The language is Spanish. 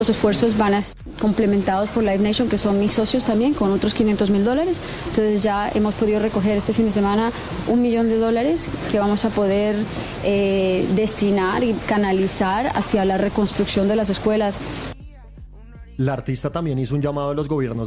Los esfuerzos van a ser complementados por Live Nation, que son mis socios también, con otros $500,000. Entonces ya hemos podido recoger este fin de semana $1 millón que vamos a poder destinar y canalizar hacia la reconstrucción de las escuelas. La artista también hizo un llamado a los gobiernos